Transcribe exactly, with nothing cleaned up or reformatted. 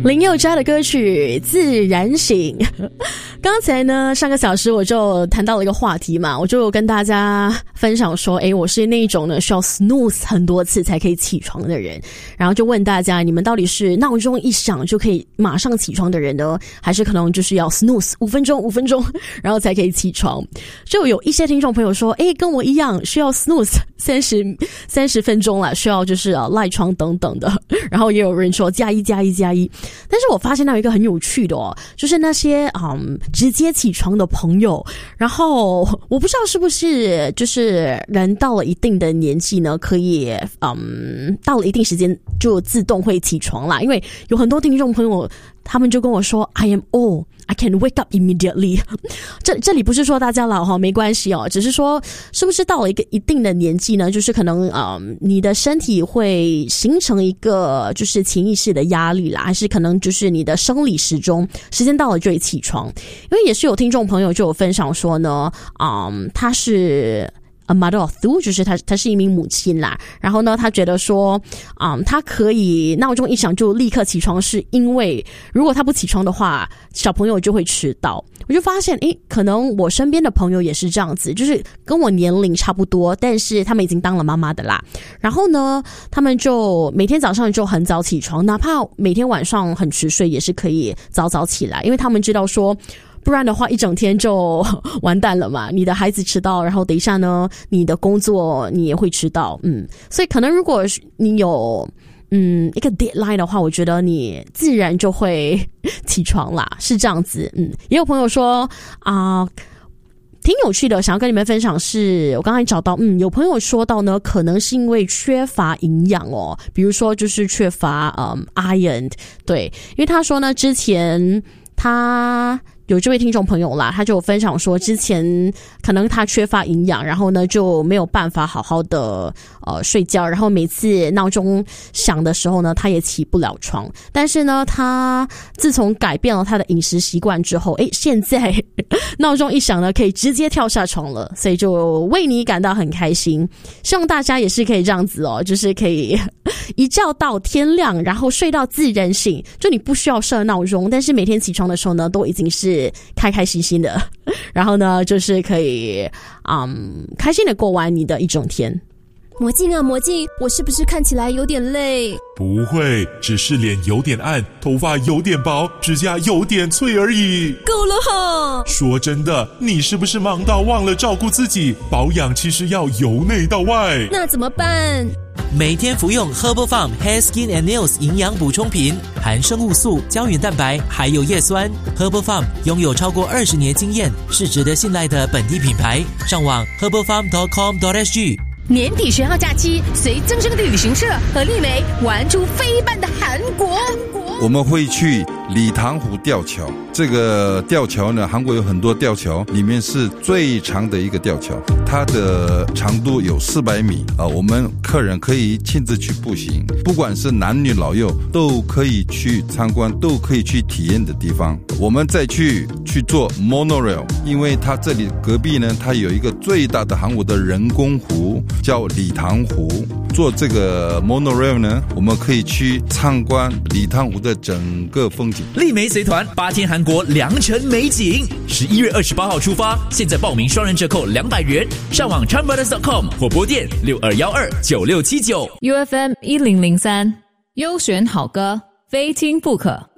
林宥嘉的歌曲《自然醒》。刚才呢，上个小时我就谈到了一个话题嘛，我就跟大家分享说，诶，我是那一种呢需要 snooze 很多次才可以起床的人，然后就问大家，你们到底是闹钟一响就可以马上起床的人呢，还是可能就是要 snooze 五分钟五分钟然后才可以起床？就有一些听众朋友说，诶，跟我一样需要 snooze 三十三十分钟啦，需要就是呃赖床等等的，然后也有人说加一加一加一。但是我发现到一个很有趣的哦，就是那些嗯直接起床的朋友，然后我不知道是不是就是人到了一定的年纪呢，可以嗯到了一定时间就自动会起床啦。因为有很多听众朋友他们就跟我说 I am old, I can wake up immediately 这这里不是说大家老哈没关系哦，只是说是不是到了一个一定的年纪呢，就是可能嗯你的身体会形成一个就是潜意识的压力啦，还是可能就是你的生理时钟时间到了就会起床。因为也是有听众朋友就有分享说呢，嗯他是A mother of two， 就是她她是一名母亲啦。然后呢，她觉得说，嗯，她可以闹钟一响就立刻起床，是因为如果她不起床的话，小朋友就会迟到。我就发现，诶，可能我身边的朋友也是这样子，就是跟我年龄差不多，但是他们已经当了妈妈的啦。然后呢，他们就每天早上就很早起床，哪怕每天晚上很迟睡，也是可以早早起来，因为他们知道说，不然的话一整天就完蛋了嘛，你的孩子迟到，然后等一下呢你的工作你也会迟到。嗯，所以可能如果你有嗯一个 deadline 的话，我觉得你自然就会起床啦，是这样子。嗯，也有朋友说啊、呃挺有趣的，想要跟你们分享是我刚才找到嗯有朋友说到呢，可能是因为缺乏营养哦，比如说就是缺乏嗯 iron。 对，因为他说呢，之前他有这位听众朋友啦，他就有分享说之前可能他缺乏营养，然后呢就没有办法好好的呃睡觉，然后每次闹钟响的时候呢他也起不了床。但是呢他自从改变了他的饮食习惯之后，诶，现在闹钟一响呢可以直接跳下床了，所以就为你感到很开心。希望大家也是可以这样子哦，就是可以一觉到天亮，然后睡到自然醒，就你不需要设闹钟，但是每天起床的时候呢都已经是开开心心的，然后呢就是可以嗯开心的过完你的一整天。 魔镜啊魔镜，我是不是看起来有点累？ 不会，只是脸有点暗，头发有点薄，指甲有点脆而已。 够了哈！ 说真的，你是不是忙到忘了照顾自己？保养其实要由内到外。 那怎么办？ 每天服用 Herbal Farm Hair Skin and Nails 营养补充品，含生物素、胶原蛋白还有叶酸。Herbal Farm 拥有超过二十年经验，是值得信赖的本地品牌。上网 herbal farm dot com dot s g。 年底学号假期，随增生地旅行社和丽梅玩出非一般的韩国。 我们会去理塘湖吊桥，这个吊桥呢，韩国有很多吊桥，里面是最长的一个吊桥，它的长度有四百米啊。我们客人可以亲自去步行，不管是男女老幼都可以去参观，都可以去体验的地方。我们再去去做 monorail， 因为它这里隔壁呢，它有一个最大的韩国的人工湖，叫理塘湖。做这个 monorail 呢，我们可以去参观理塘湖的整个风景。 丽梅随团八天韩国良辰美景，十一月二十八号出发，现在报名双人折扣两百元，上网 charm brothers dot com 或拨电六二一二九六七九。 U F M 一零零三，优选好歌，非听不可。